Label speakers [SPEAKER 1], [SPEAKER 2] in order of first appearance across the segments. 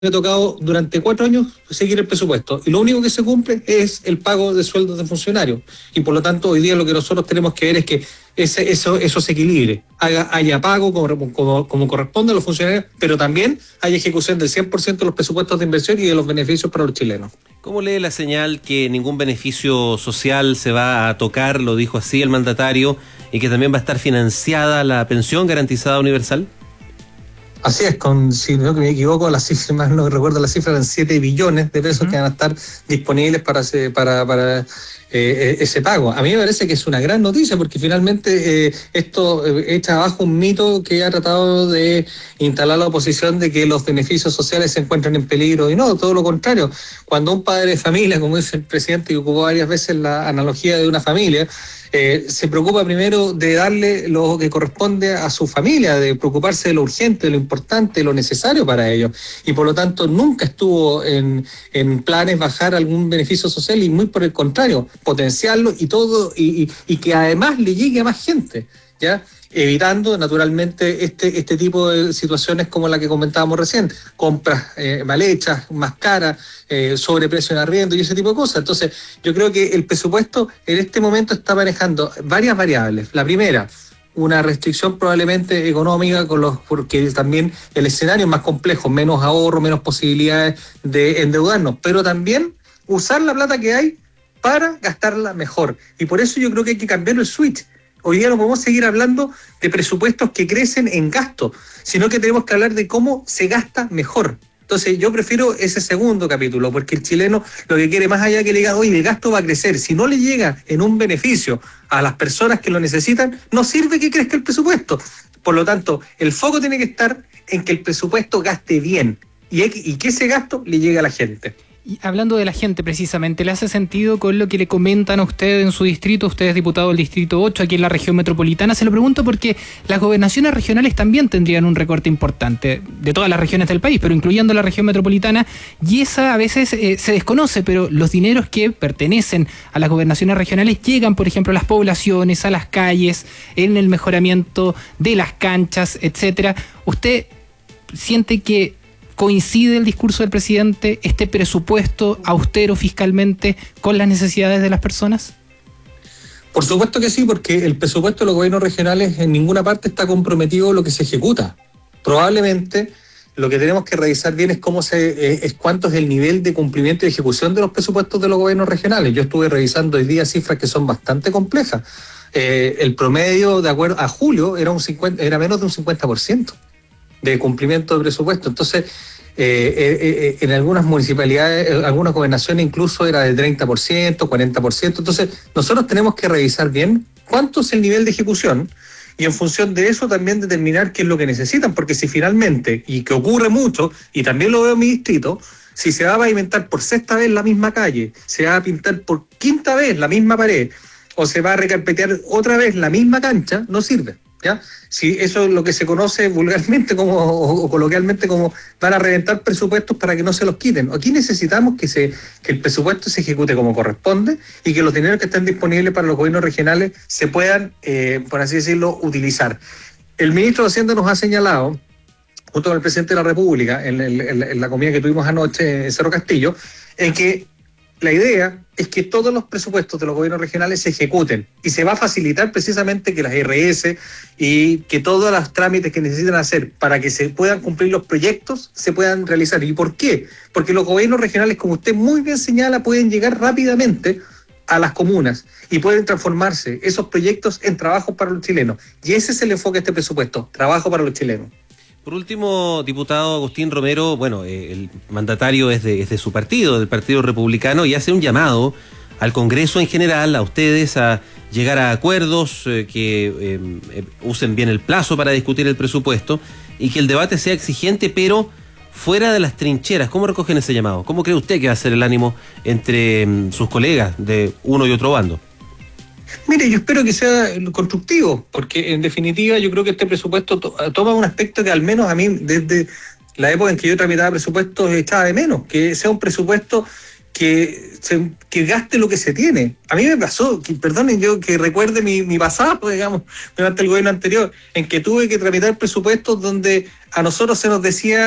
[SPEAKER 1] ha tocado durante 4 años seguir el presupuesto y lo único que se cumple es el pago de sueldos de funcionarios y por lo tanto hoy día lo que nosotros tenemos que ver es que eso se equilibre, haya pago como corresponde a los funcionarios, pero también haya ejecución del 100% de los presupuestos de inversión y de los beneficios para los chilenos.
[SPEAKER 2] ¿Cómo lee la señal que ningún beneficio social se va a tocar, lo dijo así el mandatario, y que también va a estar financiada la pensión garantizada universal?
[SPEAKER 1] Así es, si no me equivoco, las cifras, más no recuerdo, las cifras eran 7 billones de pesos que van a estar disponibles para ese pago. A mí me parece que es una gran noticia porque finalmente esto echa abajo un mito que ha tratado de instalar la oposición de que los beneficios sociales se encuentran en peligro y no, todo lo contrario. Cuando un padre de familia, como dice el presidente que ocupó varias veces la analogía de una familia, se preocupa primero de darle lo que corresponde a su familia, de preocuparse de lo urgente, de lo importante, de lo necesario para ellos. Y por lo tanto nunca estuvo en planes bajar algún beneficio social y muy por el contrario, potenciarlo y todo y que además le llegue a más gente, ¿ya? Evitando naturalmente este tipo de situaciones como la que comentábamos recién, compras mal hechas, más caras, sobreprecio en arriendo y ese tipo de cosas. Entonces yo creo que el presupuesto en este momento está manejando varias variables. La primera, una restricción probablemente económica porque también el escenario es más complejo, menos ahorro, menos posibilidades de endeudarnos, pero también usar la plata que hay para gastarla mejor. Y por eso yo creo que hay que cambiar el switch. Hoy día no podemos seguir hablando de presupuestos que crecen en gasto, sino que tenemos que hablar de cómo se gasta mejor. Entonces yo prefiero ese segundo capítulo, porque el chileno lo que quiere más allá que le diga, oye, el gasto va a crecer. Si no le llega en un beneficio a las personas que lo necesitan, no sirve que crezca el presupuesto. Por lo tanto, el foco tiene que estar en que el presupuesto gaste bien y que ese gasto le llegue a la gente.
[SPEAKER 3] Y hablando de la gente precisamente, ¿le hace sentido con lo que le comentan a usted en su distrito? Usted es diputado del distrito 8 aquí en la región metropolitana. Se lo pregunto porque las gobernaciones regionales también tendrían un recorte importante de todas las regiones del país, pero incluyendo la región metropolitana, y esa a veces se desconoce, pero los dineros que pertenecen a las gobernaciones regionales llegan, por ejemplo, a las poblaciones, a las calles, en el mejoramiento de las canchas, etcétera. ¿Usted siente que coincide el discurso del presidente, este presupuesto austero fiscalmente, con las necesidades de las personas?
[SPEAKER 1] Por supuesto que sí, porque el presupuesto de los gobiernos regionales en ninguna parte está comprometido lo que se ejecuta. Probablemente lo que tenemos que revisar bien es cuánto es el nivel de cumplimiento y ejecución de los presupuestos de los gobiernos regionales. Yo estuve revisando hoy día cifras que son bastante complejas. El promedio, de acuerdo a julio, era menos de un 50% de cumplimiento de presupuesto. Entonces, en algunas municipalidades, algunas gobernaciones incluso era de 30%, 40%. Entonces, nosotros tenemos que revisar bien cuánto es el nivel de ejecución y en función de eso también determinar qué es lo que necesitan, porque si finalmente, y que ocurre mucho, y también lo veo en mi distrito, si se va a pavimentar por 6ª vez la misma calle, se va a pintar por 5ª vez la misma pared, o se va a recarpetear otra vez la misma cancha, no sirve. ¿Ya? Si eso es lo que se conoce vulgarmente o coloquialmente como van a reventar presupuestos para que no se los quiten. Aquí necesitamos que el presupuesto se ejecute como corresponde y que los dineros que estén disponibles para los gobiernos regionales se puedan, por así decirlo, utilizar. El ministro de Hacienda nos ha señalado, junto con el presidente de la República, en la comida que tuvimos anoche en Cerro Castillo, en que la idea es que todos los presupuestos de los gobiernos regionales se ejecuten y se va a facilitar precisamente que las IRS y que todos los trámites que necesitan hacer para que se puedan cumplir los proyectos se puedan realizar. ¿Y por qué? Porque los gobiernos regionales, como usted muy bien señala, pueden llegar rápidamente a las comunas y pueden transformarse esos proyectos en trabajos para los chilenos. Y ese es el enfoque de este presupuesto, trabajo para los chilenos.
[SPEAKER 2] Por último, diputado Agustín Romero, bueno, el mandatario es de su partido, del Partido Republicano, y hace un llamado al Congreso en general, a ustedes, a llegar a acuerdos que usen bien el plazo para discutir el presupuesto y que el debate sea exigente, pero fuera de las trincheras. ¿Cómo recogen ese llamado? ¿Cómo cree usted que va a ser el ánimo entre sus colegas de uno y otro bando?
[SPEAKER 1] Mire, yo espero que sea constructivo, porque en definitiva yo creo que este presupuesto toma un aspecto que al menos a mí, desde la época en que yo tramitaba presupuestos, echaba de menos, que sea un presupuesto que gaste lo que se tiene. A mí me pasó, perdonen yo que recuerde mi pasado, digamos, durante el gobierno anterior, en que tuve que tramitar presupuestos donde a nosotros se nos decía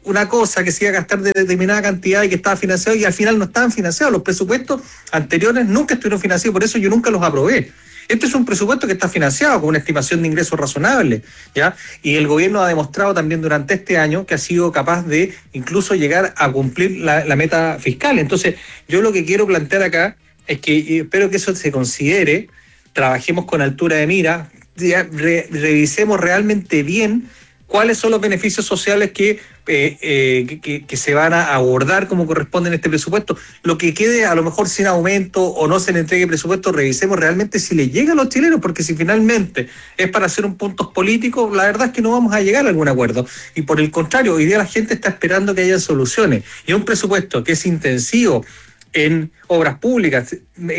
[SPEAKER 1] una cosa que se iba a gastar de determinada cantidad y que estaba financiado, y al final no estaban financiados. Los presupuestos anteriores nunca estuvieron financiados, por eso yo nunca los aprobé. Este es un presupuesto que está financiado con una estimación de ingresos razonable, ¿ya? Y el gobierno ha demostrado también durante este año que ha sido capaz de incluso llegar a cumplir la meta fiscal. Entonces, yo lo que quiero plantear acá es que espero que eso se considere, trabajemos con altura de mira, revisemos realmente bien cuáles son los beneficios sociales que se van a abordar como corresponde en este presupuesto. Lo que quede a lo mejor sin aumento o no se le entregue presupuesto, revisemos realmente si le llega a los chilenos, porque si finalmente es para hacer un puntos políticos, la verdad es que no vamos a llegar a algún acuerdo. Y por el contrario, hoy día la gente está esperando que haya soluciones. Y un presupuesto que es intensivo en obras públicas,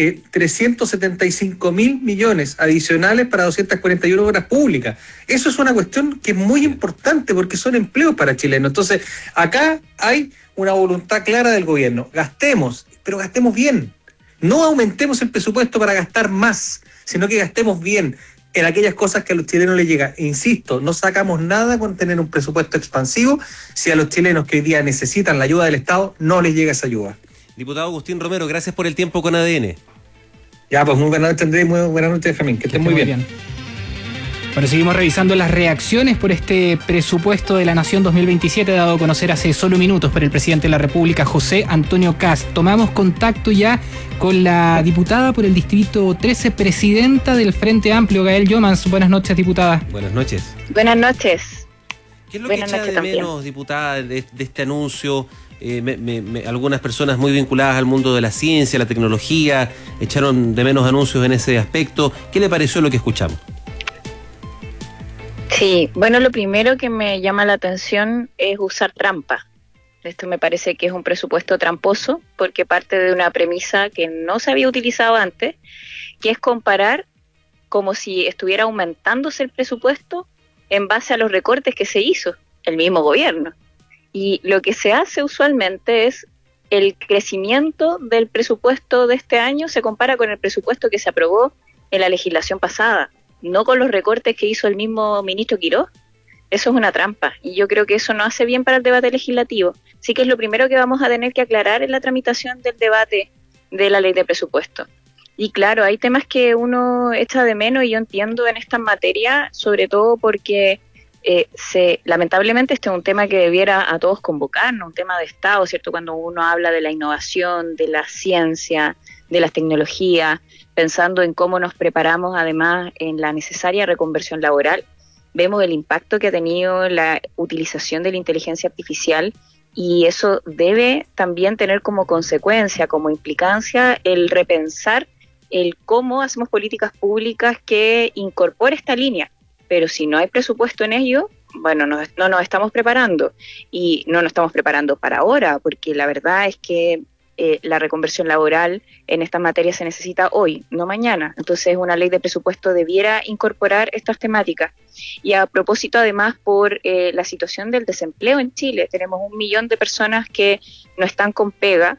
[SPEAKER 1] 375.000 millones adicionales para 241 obras públicas. Eso es una cuestión que es muy importante porque son empleos para chilenos. Entonces, acá hay una voluntad clara del gobierno. Gastemos, pero gastemos bien. No aumentemos el presupuesto para gastar más, sino que gastemos bien en aquellas cosas que a los chilenos les llega. Insisto, no sacamos nada con tener un presupuesto expansivo si a los chilenos que hoy día necesitan la ayuda del Estado no les llega esa ayuda.
[SPEAKER 2] Diputado Agustín Romero, gracias por el tiempo con ADN.
[SPEAKER 1] Ya, pues muy buenas noches, Andrés, muy buenas noches, Benjamín, que estén muy bien.
[SPEAKER 3] Bueno, seguimos revisando las reacciones por este presupuesto de la Nación 2027 dado a conocer hace solo minutos por el presidente de la República, José Antonio Kast. Tomamos contacto ya con la diputada por el Distrito 13, presidenta del Frente Amplio, Gael Jomans. Buenas noches, diputada.
[SPEAKER 2] Buenas noches.
[SPEAKER 4] Buenas noches.
[SPEAKER 2] ¿Qué es lo que echa de menos, diputada, de este anuncio? Algunas personas muy vinculadas al mundo de la ciencia, la tecnología, echaron de menos anuncios en ese aspecto. ¿Qué le pareció lo que escuchamos?
[SPEAKER 4] Sí, bueno, lo primero que me llama la atención es usar trampa. Esto me parece que es un presupuesto tramposo porque parte de una premisa que no se había utilizado antes, que es comparar como si estuviera aumentándose el presupuesto en base a los recortes que se hizo el mismo gobierno. Y lo que se hace usualmente es el crecimiento del presupuesto de este año se compara con el presupuesto que se aprobó en la legislación pasada, no con los recortes que hizo el mismo ministro Quirós. Eso es una trampa y yo creo que eso no hace bien para el debate legislativo. Así que es lo primero que vamos a tener que aclarar en la tramitación del debate de la ley de presupuesto. Y claro, hay temas que uno echa de menos y yo entiendo en esta materia, sobre todo porque lamentablemente este es un tema que debiera a todos convocarnos, un tema de Estado, ¿cierto? Cuando uno habla de la innovación, de la ciencia, de las tecnologías, pensando en cómo nos preparamos además en la necesaria reconversión laboral, vemos el impacto que ha tenido la utilización de la inteligencia artificial y eso debe también tener como consecuencia, como implicancia, el repensar el cómo hacemos políticas públicas que incorpore esta línea. Pero si no hay presupuesto en ello, bueno, no nos estamos preparando y no nos estamos preparando para ahora, porque la verdad es que la reconversión laboral en esta materia se necesita hoy, no mañana. Entonces una ley de presupuesto debiera incorporar estas temáticas. Y a propósito además por la situación del desempleo en Chile, tenemos 1 millón de personas que no están con pega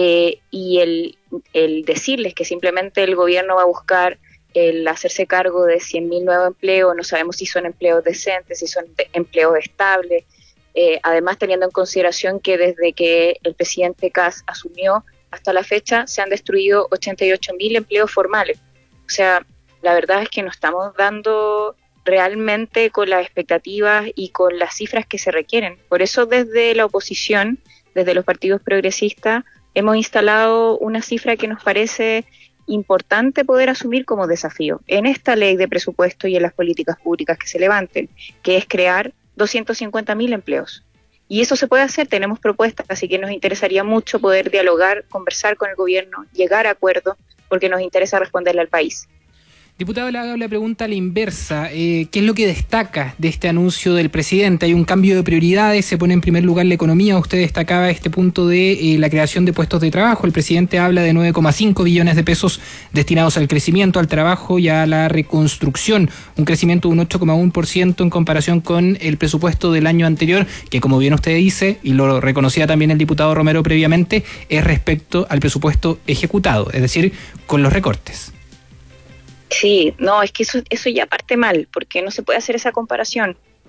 [SPEAKER 4] y el decirles que simplemente el gobierno va a buscar el hacerse cargo de 100.000 nuevos empleos, no sabemos si son empleos decentes, si son empleos estables, además teniendo en consideración que desde que el presidente Kast asumió hasta la fecha se han destruido 88.000 empleos formales. O sea, la verdad es que no estamos dando realmente con las expectativas y con las cifras que se requieren. Por eso desde la oposición, desde los partidos progresistas, hemos instalado una cifra que nos parece importante poder asumir como desafío en esta ley de presupuesto y en las políticas públicas que se levanten, que es crear 250.000 empleos. Y eso se puede hacer, tenemos propuestas, así que nos interesaría mucho poder dialogar, conversar con el gobierno, llegar a acuerdos, porque nos interesa responderle al país.
[SPEAKER 3] Diputado, le hago la pregunta a la inversa. ¿Qué es lo que destaca de este anuncio del presidente? Hay un cambio de prioridades, se pone en primer lugar la economía. Usted destacaba este punto de la creación de puestos de trabajo. El presidente habla de 9,5 billones de pesos destinados al crecimiento, al trabajo y a la reconstrucción. Un crecimiento de un 8,1% en comparación con el presupuesto del año anterior, que como bien usted dice, y lo reconocía también el diputado Romero previamente, es respecto al presupuesto ejecutado, es decir, con los recortes.
[SPEAKER 4] Sí, no, es que eso ya parte mal, porque no se puede hacer esa comparación.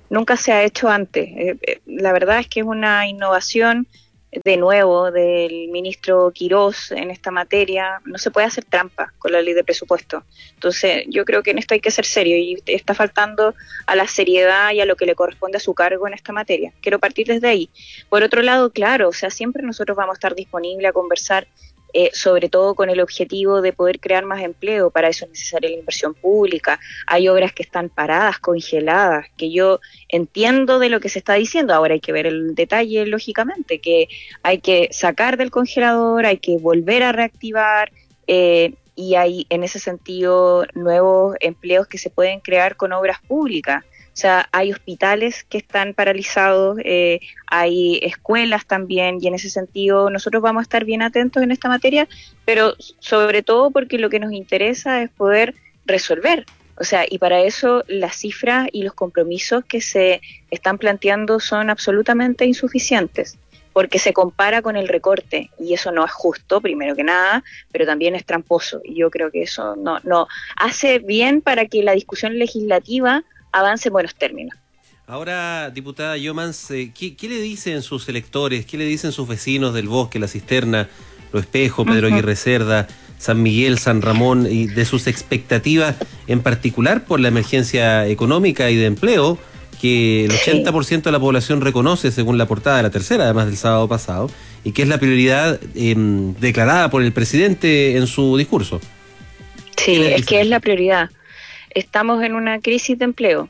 [SPEAKER 4] nunca se ha hecho antes. La verdad es que es una innovación de nuevo del ministro Quirós en esta materia. No se puede hacer trampa con la ley de presupuesto. Entonces yo creo que en esto hay que ser serio y está faltando a la seriedad y a lo que le corresponde a su cargo en esta materia. Quiero partir desde ahí. Por otro lado, claro, o sea, siempre nosotros vamos a estar disponibles a conversar, sobre todo con el objetivo de poder crear más empleo. Para eso es necesaria la inversión pública. Hay obras que están paradas, congeladas, que yo entiendo de lo que se está diciendo. Ahora hay que ver el detalle, lógicamente, que hay que sacar del congelador, hay que volver a reactivar, y hay en ese sentido nuevos empleos que se pueden crear con obras públicas. O sea, hay hospitales que están paralizados, hay escuelas también, y en ese sentido nosotros vamos a estar bien atentos en esta materia, pero sobre todo porque lo que nos interesa es poder resolver. O sea, y para eso las cifras y los compromisos que se están planteando son absolutamente insuficientes, porque se compara con el recorte, y eso no es justo, primero que nada, pero también es tramposo, y yo creo que eso no hace bien para que la discusión legislativa avance en buenos términos.
[SPEAKER 2] Ahora, diputada Youmans, ¿qué le dicen sus electores, qué le dicen sus vecinos del Bosque, La Cisterna, Los Espejos, Pedro Aguirre Cerda, San Miguel, San Ramón, y de sus expectativas en particular por la emergencia económica y de empleo que el 80% de la población reconoce según la portada de La Tercera, además del sábado pasado, y que es la prioridad declarada por el presidente en su discurso?
[SPEAKER 4] Sí, es que es la prioridad. Estamos en una crisis de empleo,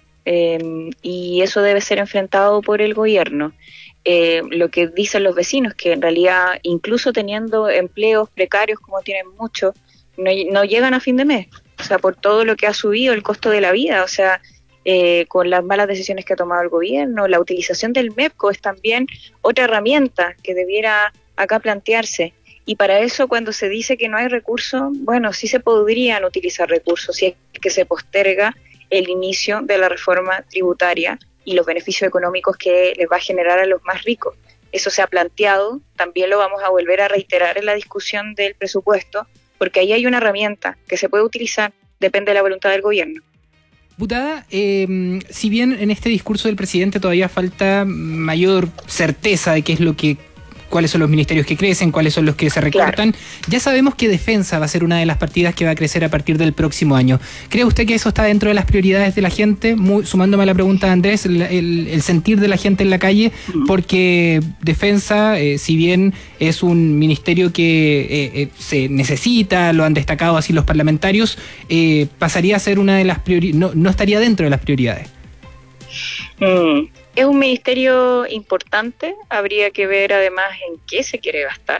[SPEAKER 4] y eso debe ser enfrentado por el gobierno. Lo que dicen los vecinos, que en realidad, incluso teniendo empleos precarios como tienen muchos, no llegan a fin de mes. O sea, por todo lo que ha subido el costo de la vida, o sea, con las malas decisiones que ha tomado el gobierno, la utilización del MEPCO es también otra herramienta que debiera acá plantearse. Y para eso, cuando se dice que no hay recursos, bueno, sí se podrían utilizar recursos si es que se posterga el inicio de la reforma tributaria y los beneficios económicos que les va a generar a los más ricos. Eso se ha planteado, también lo vamos a volver a reiterar en la discusión del presupuesto, porque ahí hay una herramienta que se puede utilizar, depende de la voluntad del gobierno.
[SPEAKER 3] Diputada, si bien en este discurso del presidente todavía falta mayor certeza de qué es lo que, cuáles son los ministerios que crecen, cuáles son los que se recortan, claro, ya sabemos que defensa va a ser una de las partidas que va a crecer a partir del próximo año. ¿Cree usted que eso está dentro de las prioridades de la gente? Sumándome a la pregunta de Andrés, el sentir de la gente en la calle, porque defensa, si bien es un ministerio que se necesita, lo han destacado así los parlamentarios, pasaría a ser una de las prioridades, no estaría dentro de las prioridades.
[SPEAKER 4] Es un ministerio importante, habría que ver además en qué se quiere gastar,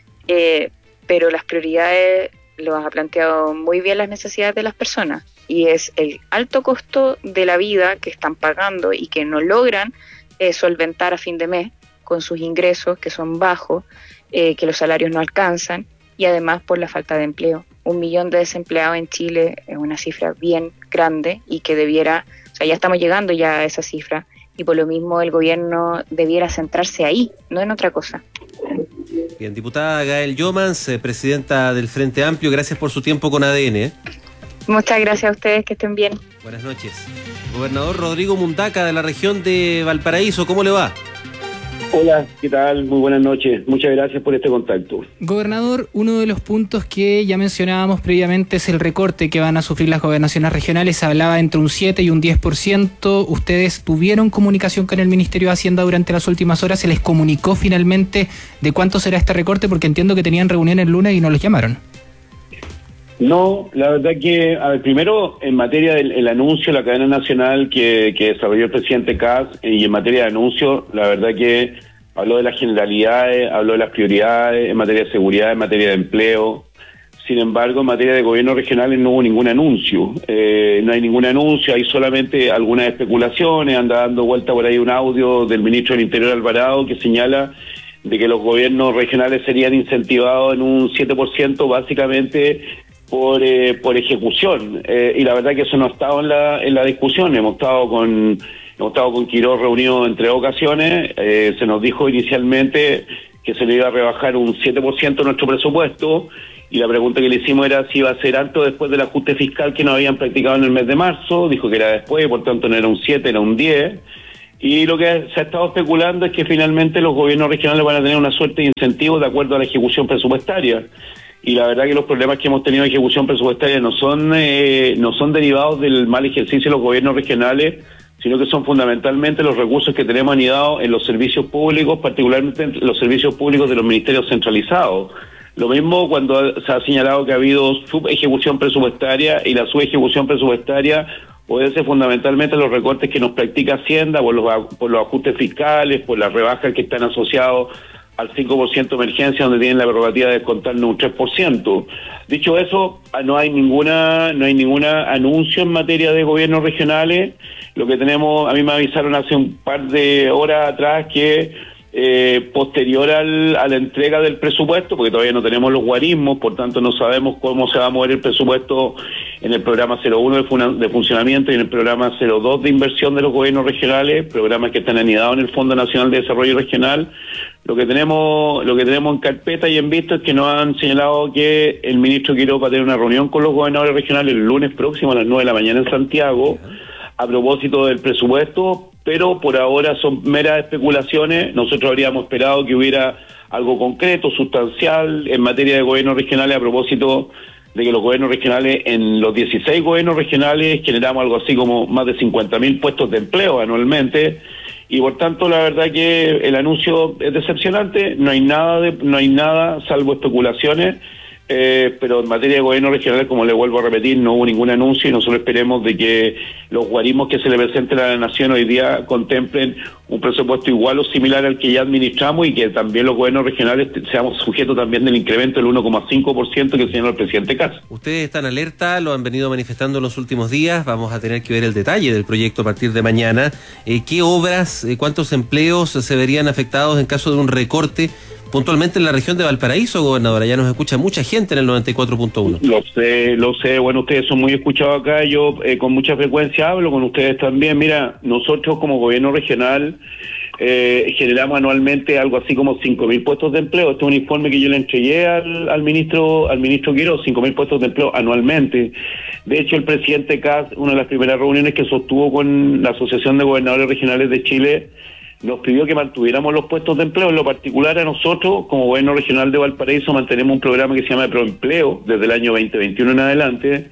[SPEAKER 4] pero las prioridades lo ha planteado muy bien las necesidades de las personas, y es el alto costo de la vida que están pagando y que no logran solventar a fin de mes con sus ingresos que son bajos, que los salarios no alcanzan, y además por la falta de empleo. 1 millón de desempleados en Chile es una cifra bien grande y que debiera, o sea, ya estamos llegando ya a esa cifra, y por lo mismo el gobierno debiera centrarse ahí, no en otra cosa.
[SPEAKER 2] Bien, diputada Gael Youmans, presidenta del Frente Amplio, gracias por su tiempo con ADN.
[SPEAKER 4] Muchas gracias a ustedes, que estén bien.
[SPEAKER 2] Buenas noches. Gobernador Rodrigo Mundaca, de la región de Valparaíso, ¿cómo le va?
[SPEAKER 5] Hola, ¿qué tal? Muy buenas noches. Muchas gracias por este contacto.
[SPEAKER 3] Gobernador, uno de los puntos que ya mencionábamos previamente es el recorte que van a sufrir las gobernaciones regionales. Se hablaba entre un 7 y un 10%. ¿Ustedes tuvieron comunicación con el Ministerio de Hacienda durante las últimas horas? ¿Se les comunicó finalmente de cuánto será este recorte? Porque entiendo que tenían reunión el lunes y no los llamaron.
[SPEAKER 5] No, la verdad que, a ver, primero, en materia del anuncio, la cadena nacional que desarrolló el presidente Kast, y en materia de anuncio, la verdad que habló de las generalidades, habló de las prioridades en materia de seguridad, en materia de empleo. Sin embargo, en materia de gobiernos regionales no hubo ningún anuncio. No hay ningún anuncio, hay solamente algunas especulaciones. Anda dando vuelta por ahí un audio del ministro del Interior, Alvarado, que señala de que los gobiernos regionales serían incentivados en un 7% básicamente por ejecución, y la verdad que eso no ha estado en la discusión. Hemos estado con Quirós reunido en 3 ocasiones. Se nos dijo inicialmente que se le iba a rebajar un 7% nuestro presupuesto, y la pregunta que le hicimos era si iba a ser alto después del ajuste fiscal que nos habían practicado en el mes de marzo. Dijo que era después, por tanto no era un 7, era un 10. Y lo que se ha estado especulando es que finalmente los gobiernos regionales van a tener una suerte de incentivos de acuerdo a la ejecución presupuestaria. Y la verdad que los problemas que hemos tenido de ejecución presupuestaria no son derivados del mal ejercicio de los gobiernos regionales, sino que son fundamentalmente los recursos que tenemos anidados en los servicios públicos, particularmente en los servicios públicos de los ministerios centralizados. Lo mismo cuando se ha señalado que ha habido subejecución presupuestaria, y la subejecución presupuestaria obedece fundamentalmente a los recortes que nos practica Hacienda por los ajustes fiscales, por las rebajas que están asociados al 5% de emergencia, donde tienen la prerrogativa de descontarnos un 3%. Dicho eso, no hay ninguna anuncio en materia de gobiernos regionales. Lo que tenemos, a mí me avisaron hace un par de horas atrás que posterior a la entrega del presupuesto, porque todavía no tenemos los guarismos, por tanto no sabemos cómo se va a mover el presupuesto en el programa 01 de funcionamiento y en el programa 02 de inversión de los gobiernos regionales, programas que están anidados en el Fondo Nacional de Desarrollo Regional. Lo que tenemos en carpeta y en vista es que nos han señalado que el ministro Quiroz va a tener una reunión con los gobernadores regionales el lunes próximo a las 9 de la mañana en Santiago, a propósito del presupuesto, pero por ahora son meras especulaciones. Nosotros habríamos esperado que hubiera algo concreto, sustancial, en materia de gobiernos regionales, a propósito de que los gobiernos regionales, en los 16 gobiernos regionales, generamos algo así como más de 50.000 puestos de empleo anualmente, y por tanto la verdad que el anuncio es decepcionante. No hay nada salvo especulaciones. Pero en materia de gobierno regional, como le vuelvo a repetir, no hubo ningún anuncio, y nosotros esperemos de que los guarismos que se le presenten a la Nación hoy día contemplen un presupuesto igual o similar al que ya administramos, y que también los gobiernos regionales seamos sujetos también del incremento del 1,5% que señaló el presidente Kast.
[SPEAKER 2] Ustedes están alerta, lo han venido manifestando en los últimos días. Vamos a tener que ver el detalle del proyecto a partir de mañana. ¿Qué obras, cuántos empleos se verían afectados en caso de un recorte puntualmente en la región de Valparaíso, gobernadora? Ya nos escucha mucha gente en el 94.1.
[SPEAKER 5] Lo sé, bueno, ustedes son muy escuchados acá, yo con mucha frecuencia hablo con ustedes también. Mira, nosotros como gobierno regional generamos anualmente algo así como 5.000 puestos de empleo. Este es un informe que yo le entregué al ministro Quiroz, 5.000 puestos de empleo anualmente. De hecho, el presidente Kast, una de las primeras reuniones que sostuvo con la Asociación de Gobernadores Regionales de Chile, nos pidió que mantuviéramos los puestos de empleo. En lo particular, a nosotros, como gobierno regional de Valparaíso, mantenemos un programa que se llama Proempleo desde el año 2021 en adelante,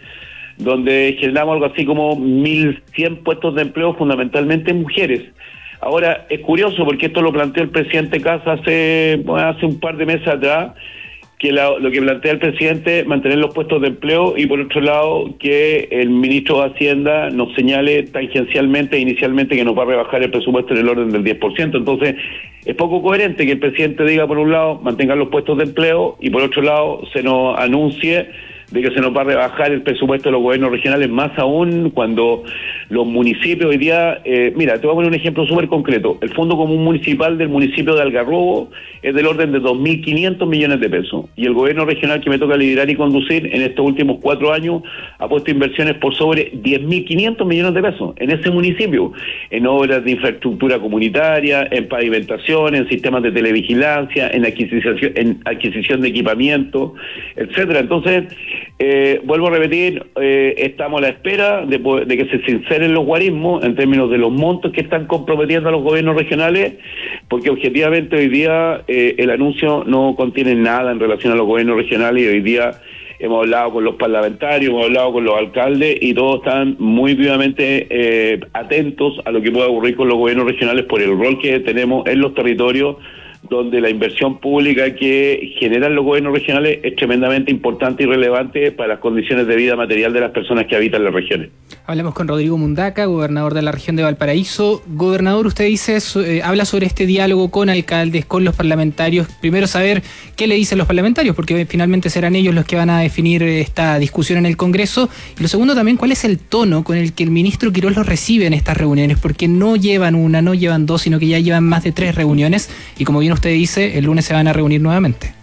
[SPEAKER 5] donde generamos algo así como 1.100 puestos de empleo, fundamentalmente mujeres. Ahora, es curioso porque esto lo planteó el presidente Kast hace un par de meses atrás, que lo que plantea el presidente, mantener los puestos de empleo, y por otro lado que el ministro de Hacienda nos señale tangencialmente inicialmente que nos va a rebajar el presupuesto en el orden del 10%. Entonces es poco coherente que el presidente diga, por un lado, mantengan los puestos de empleo, y por otro lado se nos anuncie de que se nos va a rebajar el presupuesto de los gobiernos regionales, más aún cuando los municipios hoy día, mira, te voy a poner un ejemplo súper concreto. El Fondo Común Municipal del municipio de Algarrobo es del orden de 2.500 millones de pesos, y el gobierno regional que me toca liderar y conducir en estos últimos 4 años ha puesto inversiones por sobre 10.500 millones de pesos en ese municipio, en obras de infraestructura comunitaria, en pavimentación, en sistemas de televigilancia, en adquisición de equipamiento, etcétera. Entonces, vuelvo a repetir, estamos a la espera de que se sinceren los guarismos en términos de los montos que están comprometiendo a los gobiernos regionales, porque objetivamente hoy día el anuncio no contiene nada en relación a los gobiernos regionales, y hoy día hemos hablado con los parlamentarios, hemos hablado con los alcaldes, y todos están muy vivamente atentos a lo que pueda ocurrir con los gobiernos regionales por el rol que tenemos en los territorios, donde la inversión pública que generan los gobiernos regionales es tremendamente importante y relevante para las condiciones de vida material de las personas que habitan las regiones.
[SPEAKER 3] Hablamos con Rodrigo Mundaca, gobernador de la región de Valparaíso. Gobernador, usted dice, habla sobre este diálogo con alcaldes, con los parlamentarios. Primero, saber qué le dicen los parlamentarios, porque finalmente serán ellos los que van a definir esta discusión en el Congreso. Y lo segundo también, ¿cuál es el tono con el que el ministro Quiroz los recibe en estas reuniones? Porque no llevan una, no llevan dos, sino que ya llevan más de 3 reuniones, y como bien usted dice, el lunes se van a reunir nuevamente.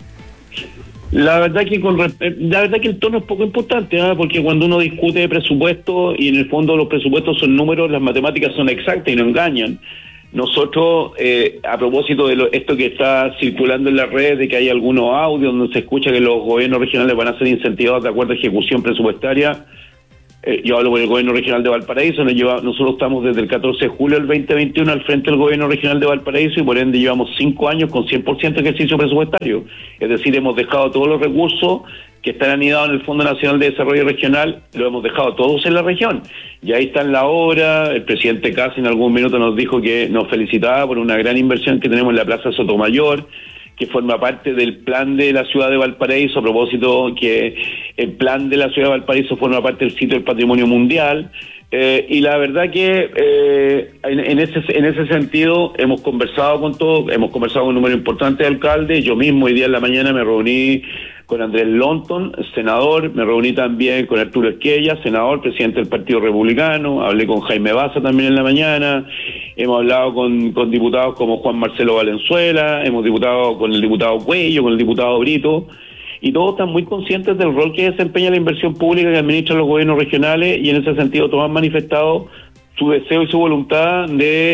[SPEAKER 5] La verdad que el tono es poco importante, porque cuando uno discute de presupuesto, y en el fondo los presupuestos son números, las matemáticas son exactas y no engañan. Nosotros, a propósito de esto que está circulando en las redes, de que hay algunos audios donde se escucha que los gobiernos regionales van a ser incentivados de acuerdo a ejecución presupuestaria, yo hablo por el gobierno regional de Valparaíso, nosotros estamos desde el 14 de julio del 2021 al frente del gobierno regional de Valparaíso y por ende llevamos 5 años con 100% de ejercicio presupuestario. Es decir, hemos dejado todos los recursos que están anidados en el Fondo Nacional de Desarrollo Regional, lo hemos dejado todos en la región. Y ahí está en la obra, el presidente Casi en algún minuto nos dijo que nos felicitaba por una gran inversión que tenemos en la Plaza Sotomayor, que forma parte del plan de la ciudad de Valparaíso, a propósito que el plan de la ciudad de Valparaíso forma parte del sitio del Patrimonio Mundial, y la verdad que en ese sentido hemos conversado con todos, hemos conversado con un número importante de alcaldes. Yo mismo hoy día en la mañana me reuní con Andrés Lonton, senador, me reuní también con Arturo Esquella, senador, presidente del Partido Republicano, hablé con Jaime Baza también en la mañana, hemos hablado con diputados como Juan Marcelo Valenzuela, hemos diputado con el diputado Cuello, con el diputado Brito, y todos están muy conscientes del rol que desempeña la inversión pública que administran los gobiernos regionales, y en ese sentido todos han manifestado su deseo y su voluntad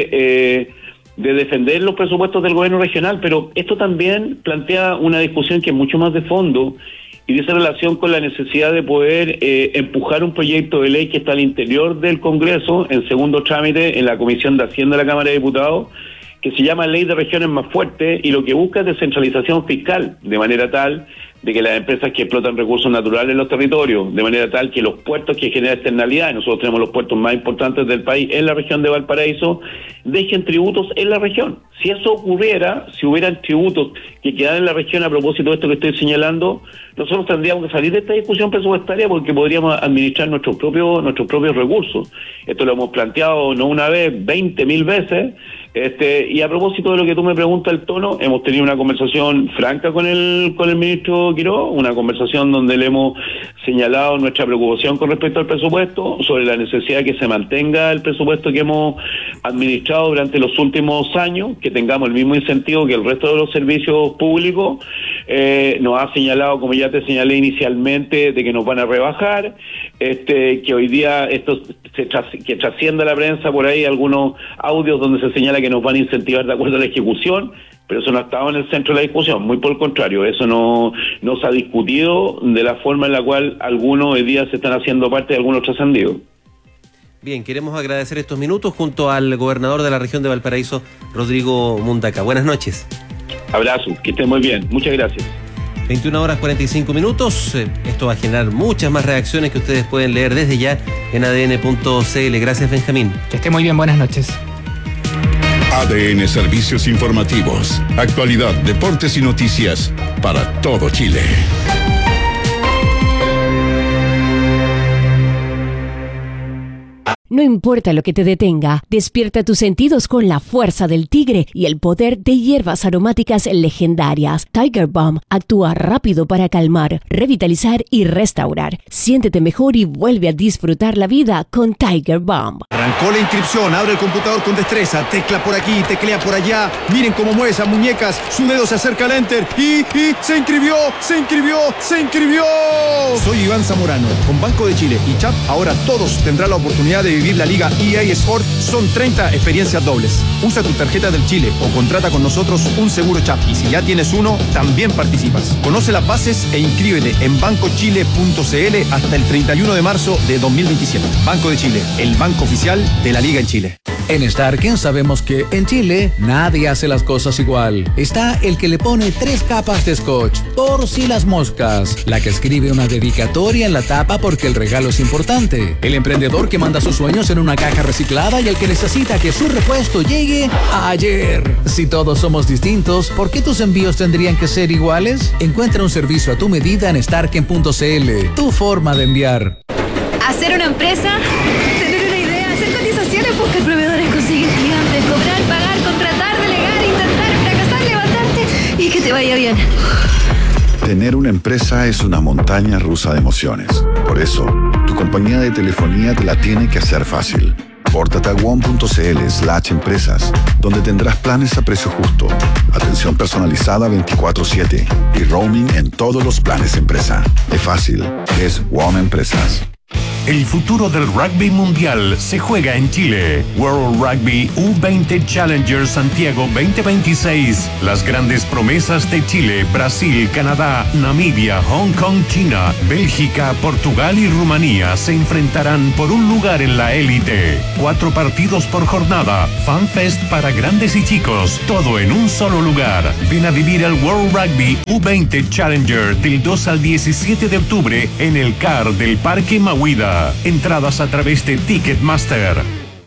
[SPEAKER 5] de defender los presupuestos del gobierno regional, pero esto también plantea una discusión que es mucho más de fondo y dice relación con la necesidad de poder empujar un proyecto de ley que está al interior del Congreso en segundo trámite en la Comisión de Hacienda de la Cámara de Diputados, que se llama Ley de Regiones Más Fuertes, y lo que busca es descentralización fiscal, de manera tal de que las empresas que explotan recursos naturales en los territorios, de manera tal que los puertos que generan externalidades, nosotros tenemos los puertos más importantes del país en la región de Valparaíso, dejen tributos en la región. Si eso ocurriera, si hubieran tributos que quedaran en la región a propósito de esto que estoy señalando, nosotros tendríamos que salir de esta discusión presupuestaria porque podríamos administrar nuestros propios recursos. Esto lo hemos planteado no una vez, 20.000 veces. Y a propósito de lo que tú me preguntas, el tono, hemos tenido una conversación franca con el ministro Quiró, una conversación donde le hemos señalado nuestra preocupación con respecto al presupuesto, sobre la necesidad de que se mantenga el presupuesto que hemos administrado durante los últimos años, que tengamos el mismo incentivo que el resto de los servicios públicos. Nos ha señalado, como ya te señalé inicialmente, de que nos van a rebajar, que hoy día esto que trascienda a la prensa por ahí algunos audios donde se señala que nos van a incentivar de acuerdo a la ejecución, pero eso no ha estado en el centro de la discusión, muy por el contrario, eso no se ha discutido de la forma en la cual algunos hoy día se están haciendo parte de algunos trascendidos.
[SPEAKER 2] Bien, queremos agradecer estos minutos junto al gobernador de la región de Valparaíso, Rodrigo Mundaca. Buenas noches.
[SPEAKER 5] Abrazo, que estén muy bien, muchas gracias.
[SPEAKER 2] 21:45. Esto va a generar muchas más reacciones que ustedes pueden leer desde ya en adn.cl. Gracias, Benjamín.
[SPEAKER 3] Que esté muy bien, buenas noches.
[SPEAKER 6] ADN Servicios Informativos. Actualidad, deportes y noticias para todo Chile.
[SPEAKER 7] No importa lo que te detenga, despierta tus sentidos con la fuerza del tigre y el poder de hierbas aromáticas legendarias. Tiger Balm actúa rápido para calmar, revitalizar y restaurar. Siéntete mejor y vuelve a disfrutar la vida con Tiger Balm.
[SPEAKER 8] Arrancó la inscripción, abre el computador con destreza, tecla por aquí, teclea por allá. Miren cómo mueve esas muñecas, su dedo se acerca al enter y se inscribió. Soy Iván Zamorano, con Banco de Chile y Chap, ahora todos tendrán la oportunidad de vivir la Liga EA Sport. Son 30 experiencias dobles. Usa tu tarjeta del Chile o contrata con nosotros un seguro Chap. Y si ya tienes uno, también participas. Conoce las bases e inscríbete en bancochile.cl hasta el 31 de marzo de 2027. Banco de Chile, el banco oficial de la Liga en Chile.
[SPEAKER 9] En Starken sabemos que en Chile nadie hace las cosas igual. Está el que le pone 3 capas de scotch por si las moscas, la que escribe una dedicatoria en la tapa porque el regalo es importante, el emprendedor que manda sus sueños en una caja reciclada y el que necesita que su repuesto llegue ayer. Si todos somos distintos, ¿por qué tus envíos tendrían que ser iguales? Encuentra un servicio a tu medida en starken.cl, tu forma de enviar.
[SPEAKER 10] Hacer una empresa, tener una idea, hacer cotizaciones, buscar proveedores, conseguir clientes, cobrar, pagar, contratar, delegar, intentar, fracasar, levantarte y que te vaya bien.
[SPEAKER 6] Tener una empresa es una montaña rusa de emociones. Por eso, tu compañía de telefonía te la tiene que hacer fácil. Pórtate a WOM.cl/empresas, donde tendrás planes a precio justo, atención personalizada 24/7 y roaming en todos los planes empresa. Es fácil, es WOM Empresas.
[SPEAKER 11] El futuro del rugby mundial se juega en Chile. World Rugby U20 Challenger Santiago 2026. Las grandes promesas de Chile, Brasil, Canadá, Namibia, Hong Kong, China, Bélgica, Portugal y Rumanía se enfrentarán por un lugar en la élite. 4 partidos por jornada, FanFest para grandes y chicos, todo en un solo lugar. Ven a vivir el World Rugby U20 Challenger del 2 al 17 de octubre en el CAR del Parque Mahuida. Entradas a través de Ticketmaster.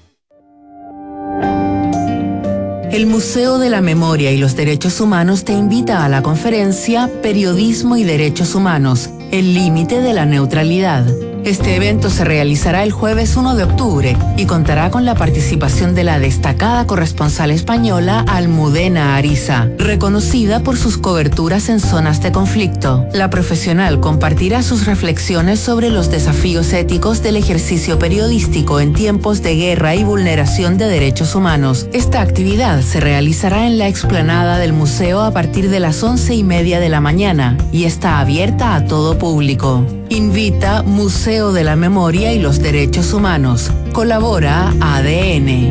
[SPEAKER 12] El Museo de la Memoria y los Derechos Humanos te invita a la conferencia Periodismo y Derechos Humanos, el límite de la neutralidad. Este evento se realizará el jueves 1 de octubre y contará con la participación de la destacada corresponsal española Almudena Ariza, reconocida por sus coberturas en zonas de conflicto. La profesional compartirá sus reflexiones sobre los desafíos éticos del ejercicio periodístico en tiempos de guerra y vulneración de derechos humanos. Esta actividad se realizará en la explanada del museo a partir de las 11:30 de la mañana y está abierta a todo público. Invita Museo de la Memoria y los Derechos Humanos. Colabora ADN.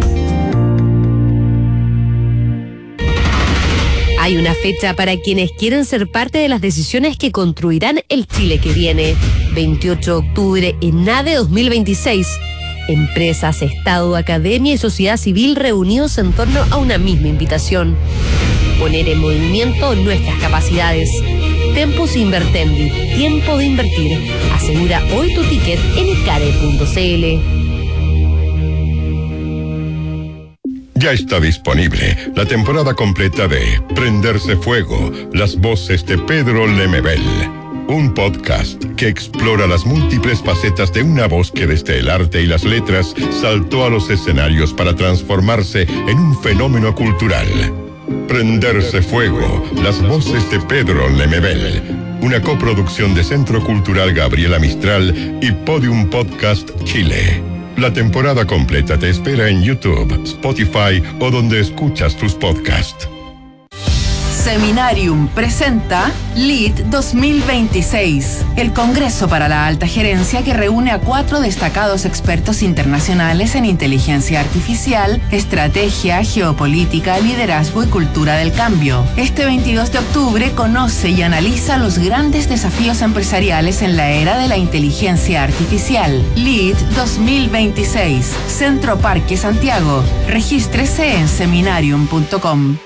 [SPEAKER 13] Hay una fecha para quienes quieren ser parte de las decisiones que construirán el Chile que viene. 28 de octubre en NADE 2026. Empresas, Estado, academia y sociedad civil reunidos en torno a una misma invitación. Poner en movimiento nuestras capacidades. Tempus Invertendi, tiempo de invertir. Asegura hoy tu ticket en icare.cl.
[SPEAKER 14] Ya está disponible la temporada completa de Prenderse Fuego, las voces de Pedro Lemebel. Un podcast que explora las múltiples facetas de una voz que desde el arte y las letras saltó a los escenarios para transformarse en un fenómeno cultural. Prenderse Fuego, las voces de Pedro Lemebel. Una coproducción de Centro Cultural Gabriela Mistral y Podium Podcast Chile. La temporada completa te espera en YouTube, Spotify o donde escuchas tus podcasts.
[SPEAKER 12] Seminarium presenta LEAD 2026, el Congreso para la Alta Gerencia que reúne a 4 destacados expertos internacionales en inteligencia artificial, estrategia, geopolítica, liderazgo y cultura del cambio. Este 22 de octubre conoce y analiza los grandes desafíos empresariales en la era de la inteligencia artificial. LEAD 2026, Centro Parque Santiago. Regístrese en seminarium.com.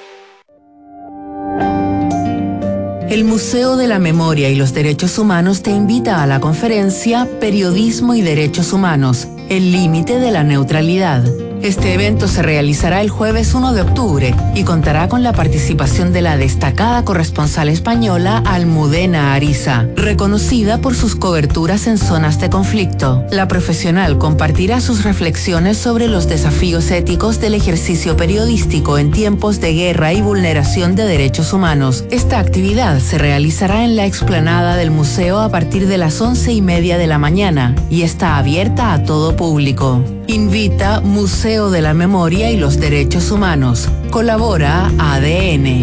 [SPEAKER 12] El Museo de la Memoria y los Derechos Humanos te invita a la conferencia Periodismo y Derechos Humanos, el límite de la neutralidad. Este evento se realizará el jueves 1 de octubre y contará con la participación de la destacada corresponsal española Almudena Ariza, reconocida por sus coberturas en zonas de conflicto. La profesional compartirá sus reflexiones sobre los desafíos éticos del ejercicio periodístico en tiempos de guerra y vulneración de derechos humanos. Esta actividad se realizará en la explanada del museo a partir de las 11:30 de la mañana y está abierta a todo público. Invita Museo de la Memoria y los Derechos Humanos. Colabora ADN.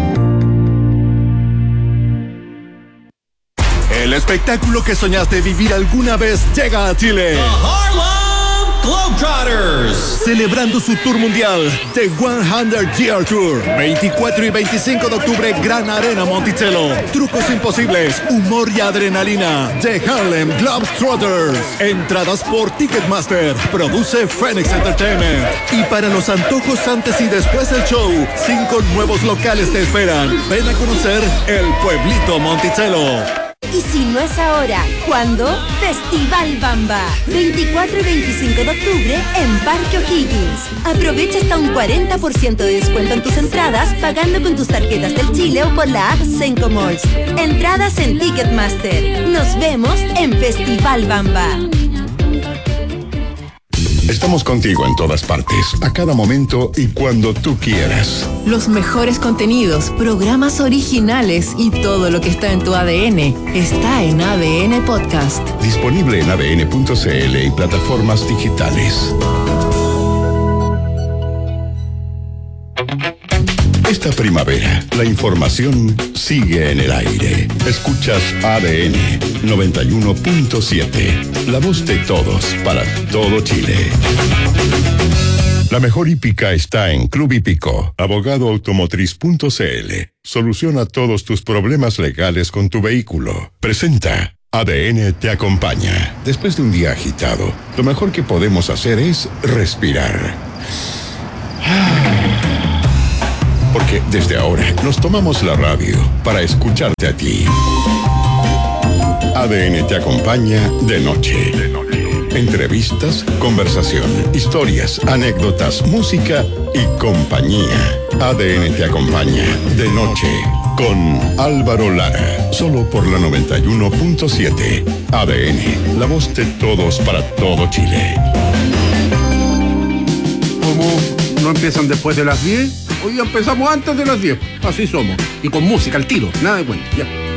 [SPEAKER 15] El espectáculo que soñaste vivir alguna vez llega a Chile. Globetrotters, celebrando su tour mundial, The 100 Year Tour, 24 y 25 de octubre, Gran Arena Monticello. Trucos imposibles, humor y adrenalina, The Harlem Globetrotters. Entradas por Ticketmaster, produce Phoenix Entertainment. Y para los antojos antes y después del show, 5 nuevos locales te esperan. Ven a conocer el pueblito Monticello.
[SPEAKER 16] Y si no es ahora, ¿cuándo? Festival Bamba. 24 y 25 de octubre en Parque O'Higgins. Aprovecha hasta un 40% de descuento en tus entradas pagando con tus tarjetas del Chile o por la app Senco Malls. Entradas en Ticketmaster. Nos vemos en Festival Bamba.
[SPEAKER 6] Estamos contigo en todas partes, a cada momento y cuando tú quieras.
[SPEAKER 12] Los mejores contenidos, programas originales y todo lo que está en tu ADN está en ADN Podcast.
[SPEAKER 6] Disponible en adn.cl y plataformas digitales.
[SPEAKER 14] Esta primavera, la información sigue en el aire. Escuchas ADN 91.7, la voz de todos para todo Chile. La mejor hípica está en Club Hípico, abogadoautomotriz.cl. Soluciona todos tus problemas legales con tu vehículo. Presenta ADN te acompaña. Después de un día agitado, lo mejor que podemos hacer es respirar. Porque desde ahora nos tomamos la radio para escucharte a ti. ADN te acompaña de noche. Entrevistas, conversación, historias, anécdotas, música y compañía. ADN te acompaña de noche con Álvaro Lara. Solo por la 91.7. ADN, la voz de todos para todo Chile.
[SPEAKER 17] ¿Cómo no empiezan después de las 10? Hoy empezamos antes de las 10. Así somos. Y con música al tiro. Nada de cuenta. Ya.